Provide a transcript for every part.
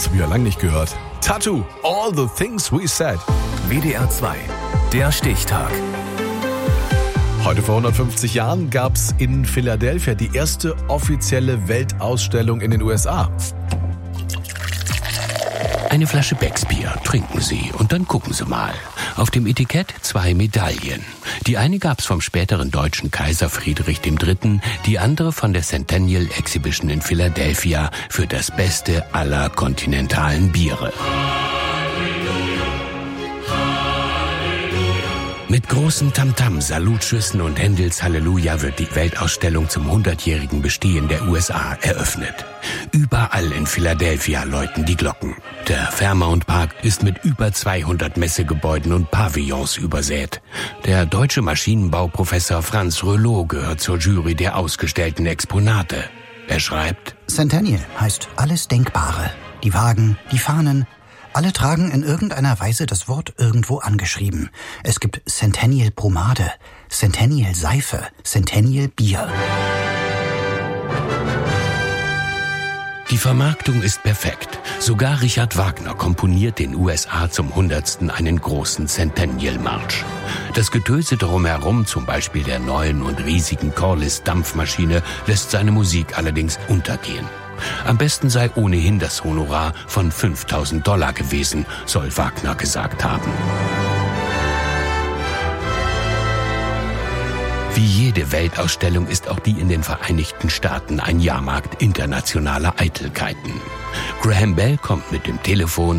Das habe ich ja lange nicht gehört. Tattoo, All the Things We Said. WDR 2, der Stichtag. Heute vor 150 Jahren gab es in Philadelphia die erste offizielle Weltausstellung in den USA. Eine Flasche Becksbier, trinken Sie und dann gucken Sie mal. Auf dem Etikett 2 Medaillen. Die eine gab's vom späteren deutschen Kaiser Friedrich III., die andere von der Centennial Exhibition in Philadelphia für das Beste aller kontinentalen Biere. Mit großen Tamtam, Salutschüssen und Händels Halleluja wird die Weltausstellung zum 100-jährigen Bestehen der USA eröffnet. Überall in Philadelphia läuten die Glocken. Der Fairmount Park ist mit über 200 Messegebäuden und Pavillons übersät. Der deutsche Maschinenbauprofessor Franz Rölow gehört zur Jury der ausgestellten Exponate. Er schreibt: Centennial heißt alles Denkbare. Die Wagen, die Fahnen, alle tragen in irgendeiner Weise das Wort irgendwo angeschrieben. Es gibt Centennial Pomade, Centennial Seife, Centennial Bier. Die Vermarktung ist perfekt. Sogar Richard Wagner komponiert den USA zum 100. einen großen Centennial-Marsch. Das Getöse drumherum, zum Beispiel der neuen und riesigen Corliss-Dampfmaschine, lässt seine Musik allerdings untergehen. Am besten sei ohnehin das Honorar von $5.000 gewesen, soll Wagner gesagt haben. Wie jede Weltausstellung ist auch die in den Vereinigten Staaten ein Jahrmarkt internationaler Eitelkeiten. Graham Bell kommt mit dem Telefon.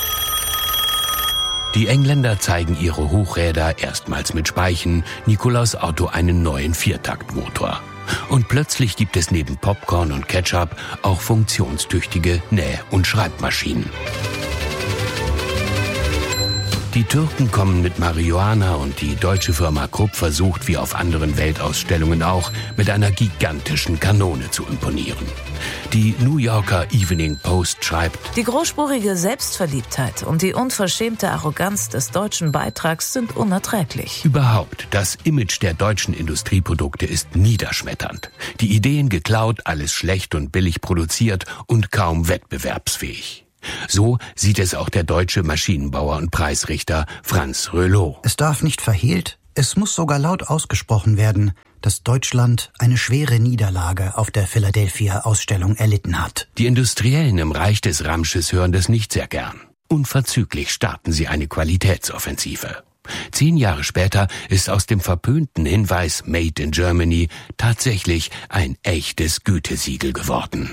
Die Engländer zeigen ihre Hochräder erstmals mit Speichen, Nikolaus Auto einen neuen Viertaktmotor. Und plötzlich gibt es neben Popcorn und Ketchup auch funktionstüchtige Näh- und Schreibmaschinen. Die Türken kommen mit Marihuana und die deutsche Firma Krupp versucht, wie auf anderen Weltausstellungen auch, mit einer gigantischen Kanone zu imponieren. Die New Yorker Evening Post schreibt: Die großspurige Selbstverliebtheit und die unverschämte Arroganz des deutschen Beitrags sind unerträglich. Überhaupt, das Image der deutschen Industrieprodukte ist niederschmetternd. Die Ideen geklaut, alles schlecht und billig produziert und kaum wettbewerbsfähig. So sieht es auch der deutsche Maschinenbauer und Preisrichter Franz Rölow. Es darf nicht verhehlt, es muss sogar laut ausgesprochen werden, dass Deutschland eine schwere Niederlage auf der Philadelphia-Ausstellung erlitten hat. Die Industriellen im Reich des Ramsches hören das nicht sehr gern. Unverzüglich starten sie eine Qualitätsoffensive. 10 Jahre später ist aus dem verpönten Hinweis Made in Germany tatsächlich ein echtes Gütesiegel geworden.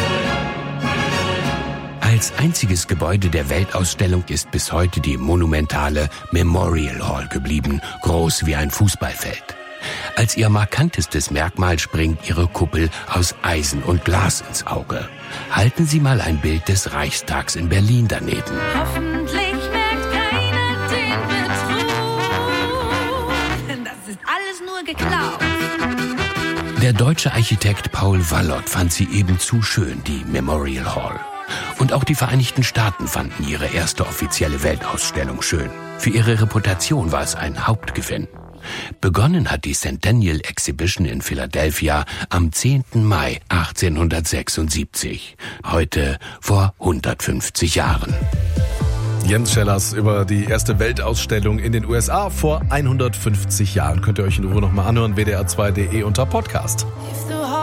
Als einziges Gebäude der Weltausstellung ist bis heute die monumentale Memorial Hall geblieben, groß wie ein Fußballfeld. Als ihr markantestes Merkmal springt ihre Kuppel aus Eisen und Glas ins Auge. Halten Sie mal ein Bild des Reichstags in Berlin daneben. Hoffentlich merkt keiner den Betrug. Das ist alles nur geklaut. Der deutsche Architekt Paul Wallot fand sie eben zu schön, die Memorial Hall. Und auch die Vereinigten Staaten fanden ihre erste offizielle Weltausstellung schön. Für ihre Reputation war es ein Hauptgewinn. Begonnen hat die Centennial Exhibition in Philadelphia am 10. Mai 1876. Heute vor 150 Jahren. Jens Schellers über die erste Weltausstellung in den USA vor 150 Jahren. Könnt ihr euch in Ruhe nochmal anhören, wdr2.de unter Podcast.